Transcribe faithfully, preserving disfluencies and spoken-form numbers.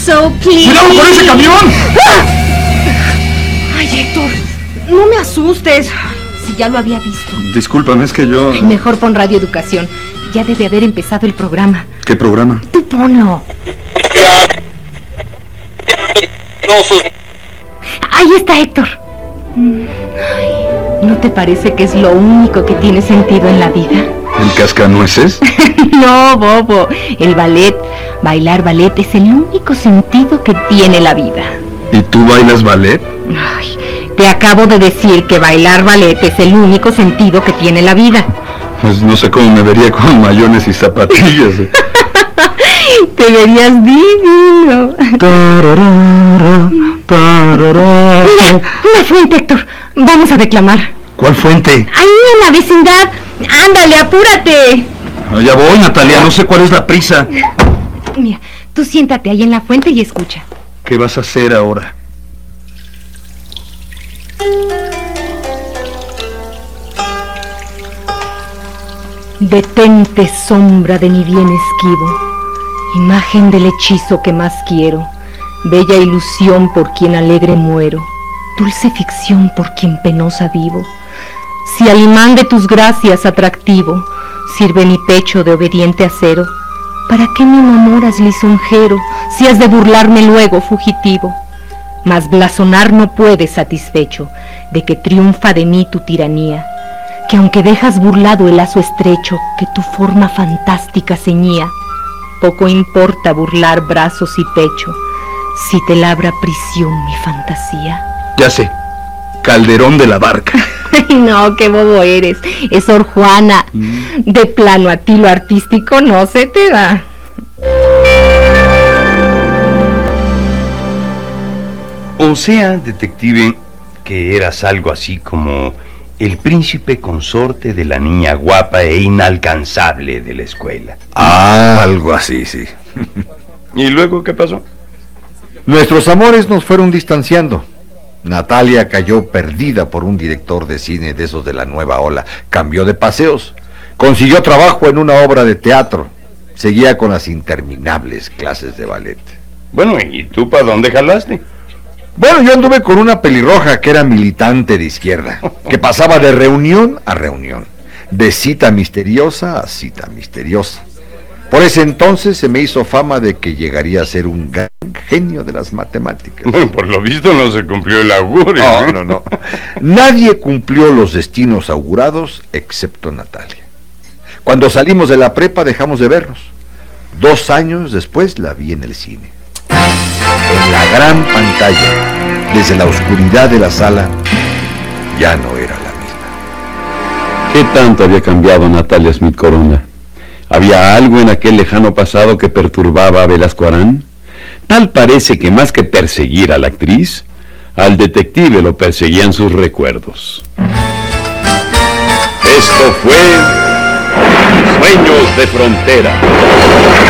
so, please. ¡Cuidado con ese camión! Ay, Héctor, no me asustes. Si ya lo había visto. Discúlpame, es que yo... Mejor pon Radio Educación. Ya debe haber empezado el programa. ¿Qué programa? Tú ponlo. Ahí está Héctor. Ay, ¿no te parece que es lo único que tiene sentido en la vida? ¿El cascanueces? No, bobo. El ballet. Bailar ballet es el único sentido que tiene la vida. ¿Y tú bailas ballet? Ay, te acabo de decir que bailar ballet es el único sentido que tiene la vida. Pues no sé cómo me vería con mayones y zapatillas. Te verías divino. Tararara, tararara. Mira, una fuente, Héctor. Vamos a reclamar. ¿Cuál fuente? Ahí en la vecindad. Ándale, apúrate. Ah, ya voy, Natalia, no sé cuál es la prisa. Mira, tú siéntate ahí en la fuente y escucha. ¿Qué vas a hacer ahora? Detente, sombra de mi bien esquivo, imagen del hechizo que más quiero, bella ilusión por quien alegre muero, dulce ficción por quien penosa vivo. Si al imán de tus gracias atractivo sirve mi pecho de obediente acero, ¿para qué me enamoras, lisonjero, si has de burlarme luego, fugitivo? Mas blasonar no puedes satisfecho de que triunfa de mí tu tiranía, que aunque dejas burlado el lazo estrecho que tu forma fantástica ceñía, poco importa burlar brazos y pecho si te labra prisión mi fantasía. Ya sé, Calderón de la Barca. No, qué bobo eres, es Sor Juana. Mm. De plano a ti lo artístico no se te da. O sea, detective, que eras algo así como el príncipe consorte de la niña guapa e inalcanzable de la escuela. Ah, algo así, sí. ¿Y luego qué pasó? Nuestros amores nos fueron distanciando. Natalia cayó perdida por un director de cine de esos de la nueva ola. Cambió de paseos. Consiguió trabajo en una obra de teatro. Seguía con las interminables clases de ballet. Bueno, ¿y tú para dónde jalaste? Bueno, yo anduve con una pelirroja que era militante de izquierda, que pasaba de reunión a reunión, de cita misteriosa a cita misteriosa. Por ese entonces se me hizo fama de que llegaría a ser un gran genio de las matemáticas. Bueno, por lo visto no se cumplió el augurio. No, no, no. Nadie cumplió los destinos augurados excepto Natalia. Cuando salimos de la prepa dejamos de vernos. Dos años después la vi en el cine. En la gran pantalla, desde la oscuridad de la sala, ya no era la misma. ¿Qué tanto había cambiado Natalia Smith Corona? ¿Había algo en aquel lejano pasado que perturbaba a Velasco Arán? Tal parece que más que perseguir a la actriz, al detective lo perseguían sus recuerdos. Esto fue Sueños de Frontera.